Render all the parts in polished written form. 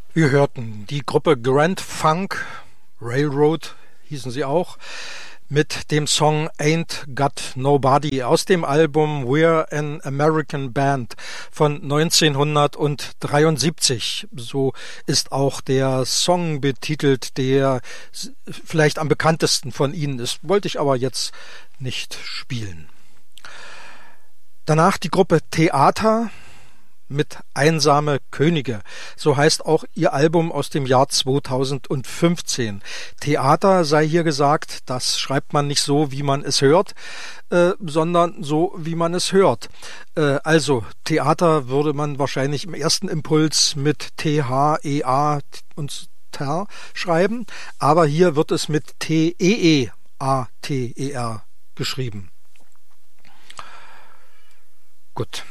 Wir hörten die Gruppe Grand Funk Railroad, hießen sie auch, mit dem Song Ain't Got Nobody aus dem Album We're an American Band von 1973. So ist auch der Song betitelt, der vielleicht am bekanntesten von ihnen ist. Wollte ich aber jetzt nicht spielen. Danach die Gruppe Theater mit Einsame Könige. So heißt auch ihr Album aus dem Jahr 2015. Theater sei hier gesagt, das schreibt man nicht so, wie man es hört, sondern so, wie man es hört. Also Theater würde man wahrscheinlich im ersten Impuls mit T-H-E-A und Ter schreiben, aber hier wird es mit T-E-E-A-T-E-R geschrieben. Gut.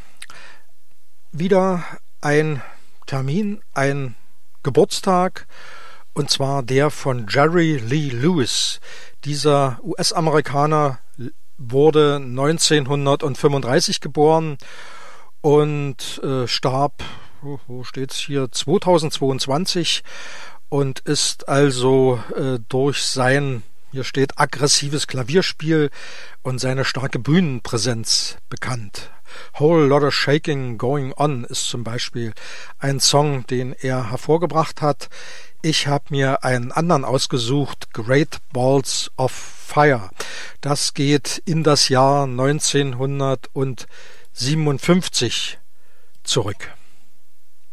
Wieder ein Termin, ein Geburtstag, und zwar der von Jerry Lee Lewis. Dieser US-Amerikaner wurde 1935 geboren und starb, wo steht's hier, 2022 und ist also durch sein, hier steht, aggressives Klavierspiel und seine starke Bühnenpräsenz bekannt. Whole Lotta Shaking Going On ist zum Beispiel ein Song, den er hervorgebracht hat. Ich habe mir einen anderen ausgesucht, Great Balls of Fire. Das geht in das Jahr 1957 zurück.